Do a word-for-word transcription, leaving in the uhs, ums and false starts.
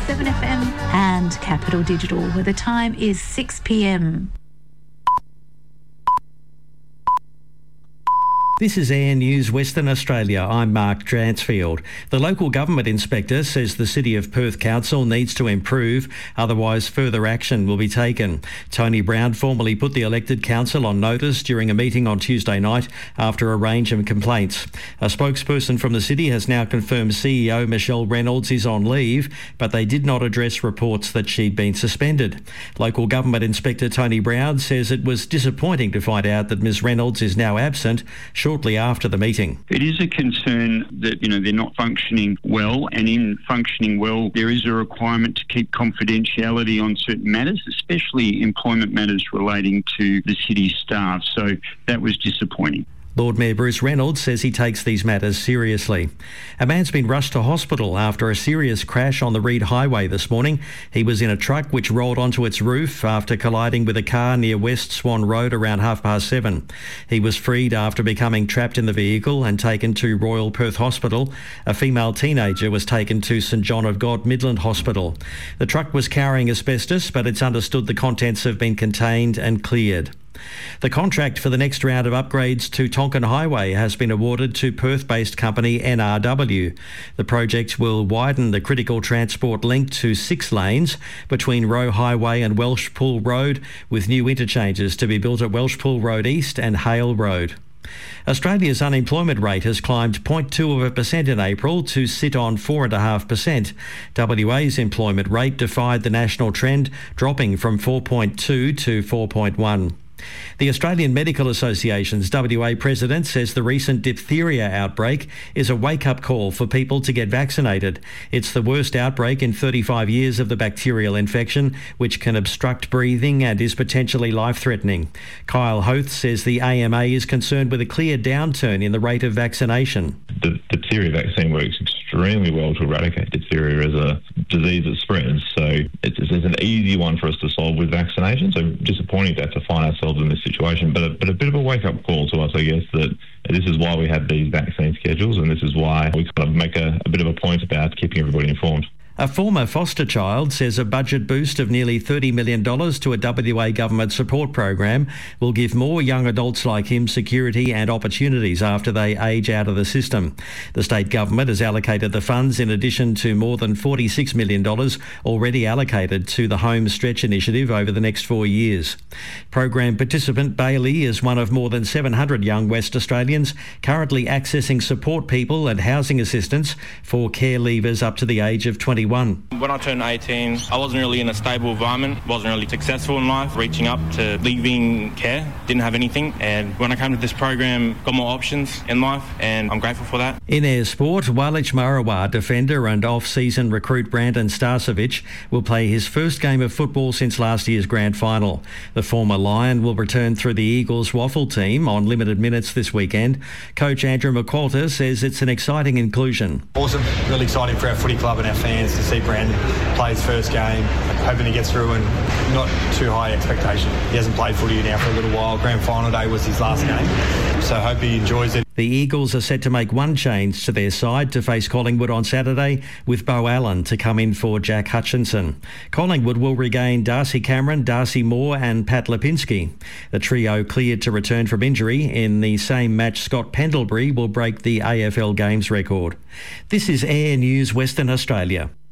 seven F M and Capital Digital, where the time is six p m. This is Air News Western Australia. I'm Mark Dransfield. The local government inspector says the City of Perth Council needs to improve, otherwise further action will be taken. Tony Brown formally put the elected council on notice during a meeting on Tuesday night after a range of complaints. A spokesperson from the city has now confirmed C E O Michelle Reynolds is on leave, but they did not address reports that she'd been suspended. Local government inspector Tony Brown says it was disappointing to find out that Ms Reynolds is now absent shortly after the meeting. It is a concern that, you know, they're not functioning well, and in functioning well, there is a requirement to keep confidentiality on certain matters, especially employment matters relating to the city staff. So that was disappointing. Lord Mayor Bruce Reynolds says he takes these matters seriously. A man's been rushed to hospital after a serious crash on the Reid Highway this morning. He was in a truck which rolled onto its roof after colliding with a car near West Swan Road around half past seven. He was freed after becoming trapped in the vehicle and taken to Royal Perth Hospital. A female teenager was taken to St John of God Midland Hospital. The truck was carrying asbestos, but it's understood the contents have been contained and cleared. The contract for the next round of upgrades to Tonkin Highway has been awarded to Perth-based company N R W. The project will widen the critical transport link to six lanes between Roe Highway and Welshpool Road, with new interchanges to be built at Welshpool Road East and Hale Road. Australia's unemployment rate has climbed zero point two of a percent in April to sit on four point five percent. W A's employment rate defied the national trend, dropping from four point two to four point one. The Australian Medical Association's W A president says the recent diphtheria outbreak is a wake-up call for people to get vaccinated. It's the worst outbreak in thirty-five years of the bacterial infection, which can obstruct breathing and is potentially life-threatening. Kyle Hoth says the A M A is concerned with a clear downturn in the rate of vaccination. The diphtheria vaccine works extremely well to eradicate diphtheria as a disease that spreads, so it's, it's an easy one for us to solve with vaccination. So disappointing to have to find ourselves in this situation, but a, but a bit of a wake-up call to us, I guess, that this is why we have these vaccine schedules, and this is why we kind of make a, a bit of a point about keeping everybody informed. A former foster child says a budget boost of nearly thirty million dollars to a W A government support program will give more young adults like him security and opportunities after they age out of the system. The state government has allocated the funds in addition to more than forty-six million dollars already allocated to the Home Stretch initiative over the next four years. Program participant Bailey is one of more than seven hundred young West Australians currently accessing support people and housing assistance for care leavers up to the age of twenty-one. When I turned eighteen, I wasn't really in a stable environment, wasn't really successful in life, reaching up to leaving care, didn't have anything. And when I came to this program, got more options in life, and I'm grateful for that. In air sport, Walich Marawa defender and off-season recruit Brandon Starcevic will play his first game of football since last year's grand final. The former Lion will return through the Eagles waffle team on limited minutes this weekend. Coach Andrew McQualter says it's an exciting inclusion. Awesome, really exciting for our footy club and our fans to see Brandon play his first game, hoping he gets through, and not too high expectation. He hasn't played footy now for a little while. Grand final day was his last game, so hope he enjoys it. The Eagles are set to make one change to their side to face Collingwood on Saturday, with Beau Allen to come in for Jack Hutchinson. Collingwood will regain Darcy Cameron, Darcy Moore and Pat Lipinski. The trio cleared to return from injury. In the same match, Scott Pendlebury will break the A F L Games record. This is Air News Western Australia.